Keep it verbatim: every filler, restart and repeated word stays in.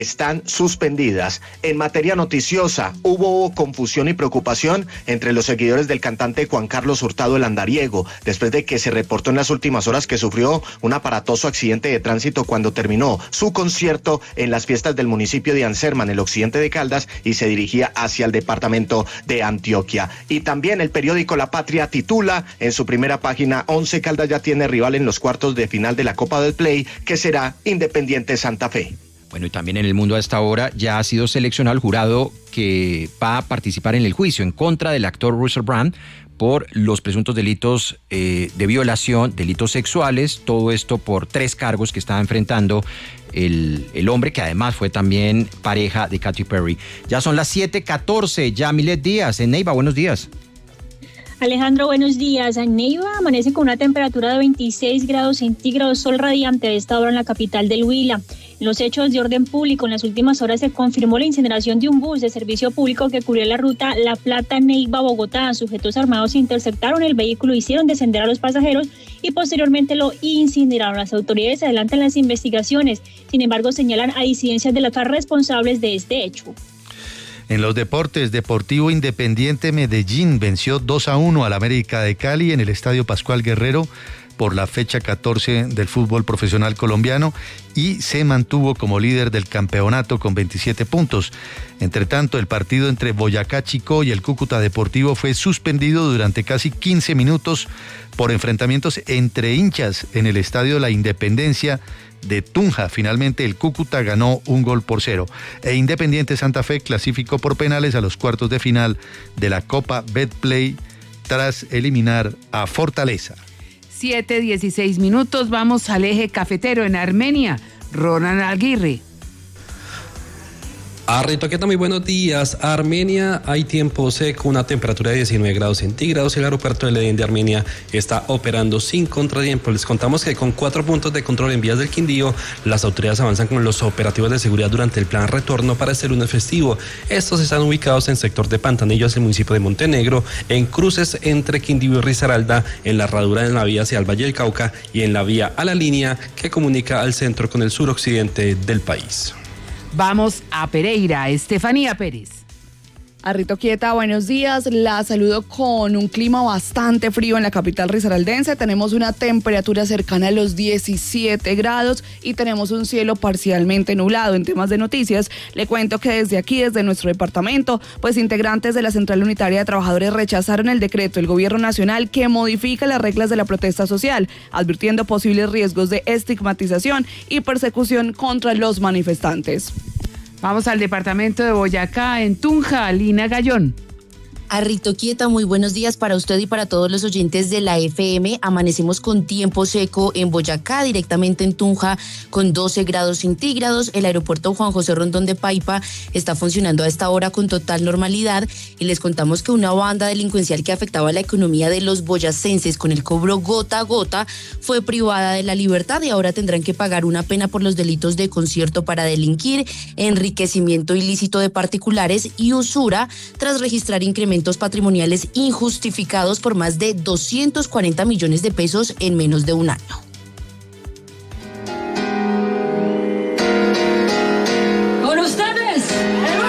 están suspendidas. En materia noticiosa, hubo confusión y preocupación entre los seguidores del cantante Juan Carlos Hurtado el Andariego, después de que se reportó en las últimas horas que sufrió un aparatoso accidente de tránsito cuando terminó su concierto en las fiestas del municipio de Anserma, en el occidente de Caldas, y se dirigía hacia el departamento de Antioquia. Y también el periódico La Patria titula en su primera página: Once Caldas ya tiene rival en los cuartos de final de la Copa del Play, que será Independiente Santa Fe. Bueno, y también en el mundo a esta hora ya ha sido seleccionado el jurado que va a participar en el juicio en contra del actor Russell Brand por los presuntos delitos eh, de violación, delitos sexuales, todo esto por tres cargos que estaba enfrentando el, el hombre, que además fue también pareja de Katy Perry. Ya son las siete catorce, ya Milet Díaz en Neiva, buenos días. Alejandro, buenos días. En Neiva amanece con una temperatura de veintiséis grados centígrados, sol radiante a esta hora en la capital del Huila. En los hechos de orden público, en las últimas horas se confirmó la incineración de un bus de servicio público que cubría la ruta La Plata-Neiva-Bogotá. Sujetos armados interceptaron el vehículo, hicieron descender a los pasajeros y posteriormente lo incineraron. Las autoridades adelantan las investigaciones, sin embargo señalan a disidencias de las FARC responsables de este hecho. En los deportes, Deportivo Independiente Medellín venció dos a uno al América de Cali en el Estadio Pascual Guerrero por la fecha catorce del fútbol profesional colombiano y se mantuvo como líder del campeonato con veintisiete puntos. Entre tanto, el partido entre Boyacá Chicó y el Cúcuta Deportivo fue suspendido durante casi quince minutos por enfrentamientos entre hinchas en el Estadio La Independencia de Tunja. Finalmente el Cúcuta ganó un gol por cero e Independiente Santa Fe clasificó por penales a los cuartos de final de la Copa Betplay tras eliminar a Fortaleza. siete dieciséis minutos, vamos al eje cafetero en Armenia. Ronan Aguirre. Arritoqueta, muy buenos días. Armenia, hay tiempo seco, una temperatura de diecinueve grados centígrados. El aeropuerto de Ledín de Armenia está operando sin contratiempo. Les contamos que con cuatro puntos de control en vías del Quindío, las autoridades avanzan con los operativos de seguridad durante el plan retorno para este lunes festivo. Estos están ubicados en sector de Pantanillo hacia el municipio de Montenegro, en cruces entre Quindío y Risaralda, en la herradura en la vía hacia el Valle del Cauca y en la vía a la línea que comunica al centro con el suroccidente del país. Vamos a Pereira, Estefanía Pérez. Arritoquieta, buenos días. La saludo con un clima bastante frío en la capital risaraldense. Tenemos una temperatura cercana a los diecisiete grados y tenemos un cielo parcialmente nublado. En temas de noticias, le cuento que desde aquí, desde nuestro departamento, pues integrantes de la Central Unitaria de Trabajadores rechazaron el decreto del Gobierno Nacional que modifica las reglas de la protesta social, advirtiendo posibles riesgos de estigmatización y persecución contra los manifestantes. Vamos al departamento de Boyacá, en Tunja, Lina Gallón. Arritoquieta, muy buenos días para usted y para todos los oyentes de la F M. Amanecemos con tiempo seco en Boyacá, directamente en Tunja, con doce grados centígrados. El aeropuerto Juan José Rondón de Paipa está funcionando a esta hora con total normalidad y les contamos que una banda delincuencial que afectaba la economía de los boyacenses con el cobro gota a gota fue privada de la libertad y ahora tendrán que pagar una pena por los delitos de concierto para delinquir, enriquecimiento ilícito de particulares y usura tras registrar incrementos patrimoniales injustificados por más de doscientos cuarenta millones de pesos en menos de un año.